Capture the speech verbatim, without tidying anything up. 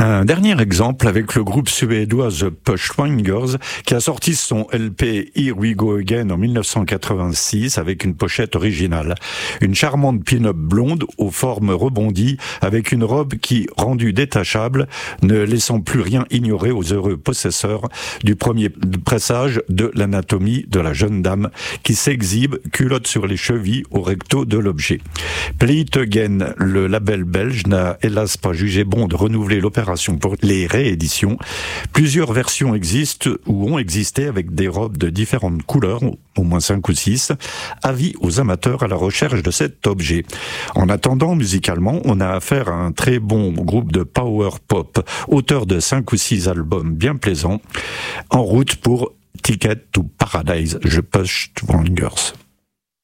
Un dernier exemple avec le groupe suédois The Pushwingers qui a sorti son L P Here We Go Again en dix-neuf cent quatre-vingt-six avec une pochette originale. Une charmante pin-up blonde aux formes rebondies avec une robe qui, rendue détachable, ne laissant plus rien ignorer aux heureux possesseurs du premier pressage de l'anatomie de la jeune dame qui s'exhibe culotte sur les chevilles au recto de l'objet. Play It Again, le label belge, n'a hélas pas jugé bon de renouveler l'opération pour les rééditions. Plusieurs versions existent ou ont existé avec des robes de différentes couleurs, au moins cinq ou six. Avis aux amateurs à la recherche de cet objet. En attendant, musicalement, on a affaire à un très bon groupe de power pop, auteur de cinq ou six albums bien plaisants, en route pour Ticket to Paradise, The Pushwingers.